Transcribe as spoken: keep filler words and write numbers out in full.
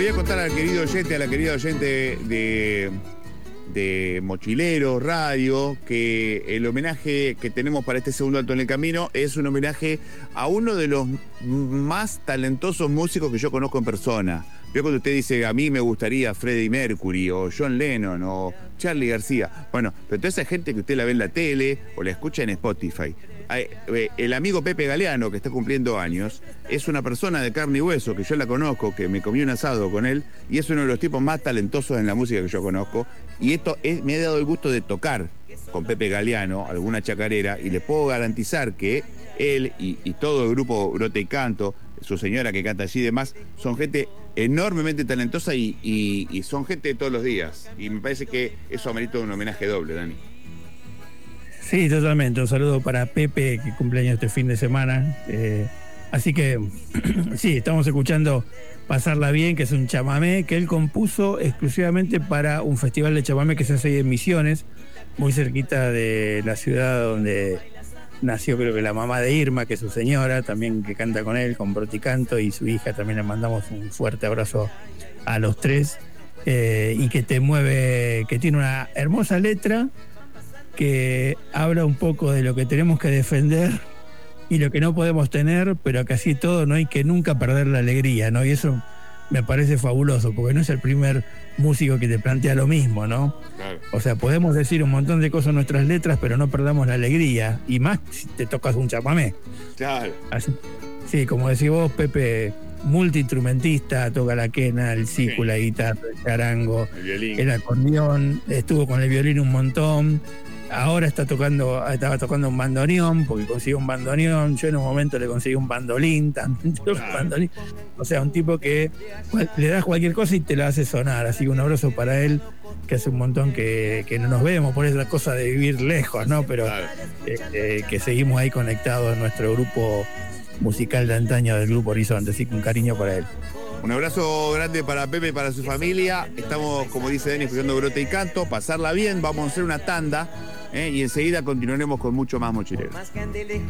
voy a contar al querido oyente, a la querida oyente de, de Mochileros Radio, que el homenaje que tenemos para este segundo Alto en el Camino es un homenaje a uno de los más talentosos músicos que yo conozco en persona. Veo cuando usted dice, a mí me gustaría Freddie Mercury, o John Lennon, o Charly García. Bueno, pero toda esa gente que usted la ve en la tele, o la escucha en Spotify. El amigo Pepe Galeano, que está cumpliendo años, es una persona de carne y hueso, que yo la conozco, que me comí un asado con él, y es uno de los tipos más talentosos en la música que yo conozco. Y esto es, me ha dado el gusto de tocar con Pepe Galeano alguna chacarera, y le puedo garantizar que él y, y todo el grupo Brote y Canto, su señora que canta allí y demás, son gente enormemente talentosa y, y, y son gente de todos los días. Y me parece que eso amerita un homenaje doble, Dani. Sí, totalmente. Un saludo para Pepe, que cumpleaños este fin de semana. Eh, así que, sí, estamos escuchando Pasarla Bien, que es un chamamé que él compuso exclusivamente para un festival de chamamé que se hace ahí en Misiones, muy cerquita de la ciudad donde nació, creo que la mamá de Irma, que es su señora, también que canta con él, con Broticanto, y su hija. También le mandamos un fuerte abrazo a los tres. Eh, y que te mueve, que tiene una hermosa letra que habla un poco de lo que tenemos que defender y lo que no podemos tener, pero que así todo no hay que nunca perder la alegría, ¿no? Y eso me parece fabuloso, porque no es el primer músico que te plantea lo mismo, ¿no? Claro. O sea, podemos decir un montón de cosas en nuestras letras, pero no perdamos la alegría, y más si te tocas un chamamé. Claro. Así, sí, como decís vos, Pepe, multiinstrumentista, toca la quena, el sicu, sí, la guitarra, el charango, el violín, el acordeón, estuvo con el violín un montón. Ahora está tocando, estaba tocando un bandoneón, porque consiguió un bandoneón. Yo en un momento le conseguí un bandolín también. Claro. Un bandolín. O sea, un tipo que cual, le das cualquier cosa y te la hace sonar. Así que un abrazo para él, que hace un montón que, que no nos vemos por esa cosa de vivir lejos, ¿no? Pero claro, eh, eh, que seguimos ahí conectados en nuestro grupo musical de antaño, del Grupo Horizonte. Así que un cariño para él. Un abrazo grande para Pepe y para su familia. Estamos, como dice Dani, escuchando Brote y Canto, pasarla bien. Vamos a hacer una tanda, ¿eh? Y enseguida continuaremos con mucho más Mochileros.